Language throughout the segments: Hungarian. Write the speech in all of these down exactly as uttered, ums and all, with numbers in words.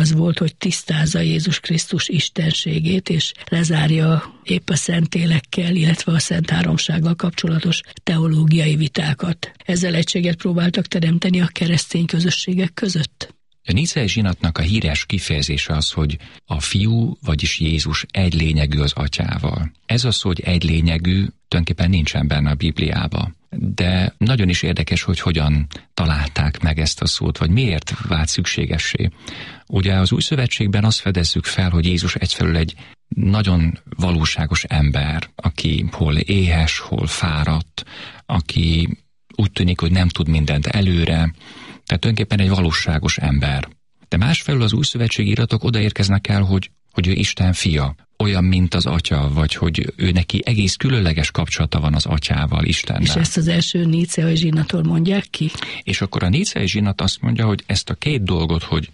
az volt, hogy tisztázza Jézus Krisztus istenségét, és lezárja épp a szentélekkel, illetve a Szent Háromsággal kapcsolatos teológiai vitákat. Ezzel egységet próbáltak teremteni a keresztény közösségek között. A nicei zsinatnak a híres kifejezése az, hogy a fiú, vagyis Jézus egy lényegű az atyával. Ez az, hogy egy lényegű, tulajdonképpen nincsen benne a Bibliában. De nagyon is érdekes, hogy hogyan találták meg ezt a szót, vagy miért vált szükségessé. Ugye az Új Szövetségben azt fedezzük fel, hogy Jézus egyfelől egy nagyon valóságos ember, aki hol éhes, hol fáradt, aki úgy tűnik, hogy nem tud mindent előre, tehát tulajdonképpen egy valóságos ember. De másfelől az újszövetségi iratok odaérkeznek el, hogy, hogy ő Isten fia, olyan, mint az atya, vagy hogy ő neki egész különleges kapcsolata van az atyával, Istennel. És ezt az első níceai zsinattól mondják ki? És akkor a níceai zsinat azt mondja, hogy ezt a két dolgot, hogy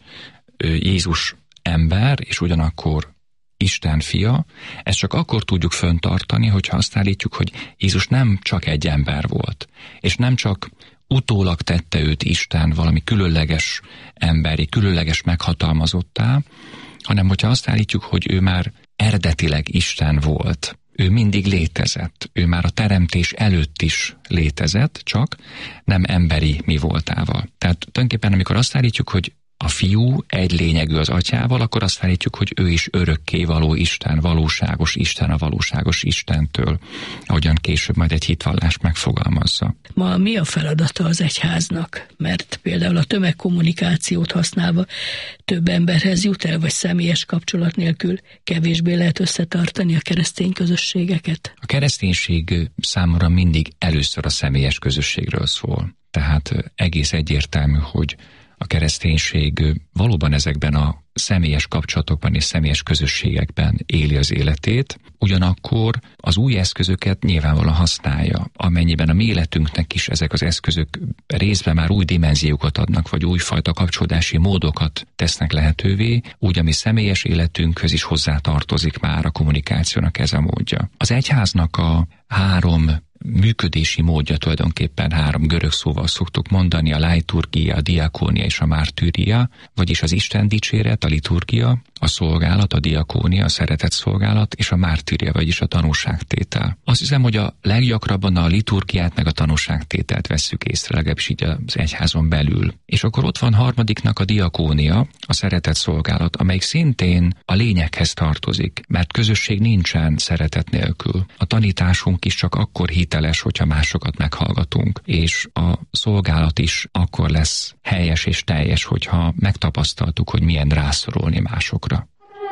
Jézus ember, és ugyanakkor Isten fia, ezt csak akkor tudjuk föntartani, hogyha azt állítjuk, hogy Jézus nem csak egy ember volt, és nem csak utólag tette őt Isten valami különleges emberi, különleges meghatalmazottá, hanem hogyha azt állítjuk, hogy ő már eredetileg Isten volt, ő mindig létezett, ő már a teremtés előtt is létezett, csak nem emberi mi voltával. Tehát tulajdonképpen amikor azt állítjuk, hogy a fiú egy lényegű az atyával, akkor azt állítjuk, hogy ő is örökké való Isten, valóságos Isten a valóságos Istentől, ahogyan később majd egy hitvallás megfogalmazza. Ma mi a feladata az egyháznak? Mert például a tömegkommunikációt használva több emberhez jut el, vagy személyes kapcsolat nélkül kevésbé lehet összetartani a keresztény közösségeket? A kereszténység számomra mindig először a személyes közösségről szól. Tehát egész egyértelmű, hogy a kereszténység valóban ezekben a személyes kapcsolatokban és személyes közösségekben éli az életét, ugyanakkor az új eszközöket nyilvánvalóan használja, amennyiben a mi életünknek is ezek az eszközök részben már új dimenziókat adnak, vagy újfajta kapcsolódási módokat tesznek lehetővé, úgy a mi személyes életünkhöz is hozzátartozik már a kommunikációnak ez a módja. Az egyháznak a három működési módja tulajdonképpen három görög szóval szoktuk mondani, a liturgia, a diakónia és a mártűria, vagyis az Isten dicséret, a liturgia, a szolgálat, a diakónia, a szeretet szolgálat, és a mártűria, vagyis a tanúságtétel. Azt hiszem, hogy a leggyakrabban a liturgiát meg a tanúságtételt vesszük észre, legalábbis így az egyházon belül. És akkor ott van harmadiknak a diakónia, a szeretet szolgálat, amelyik szintén a lényeghez tartozik, mert közösség nincsen szeretet nélkül. A tanításunk is csak akkor hiteles, hogyha másokat meghallgatunk, és a szolgálat is akkor lesz helyes és teljes, hogyha megtapasztaltuk, hogy milyen rászorulni másokra.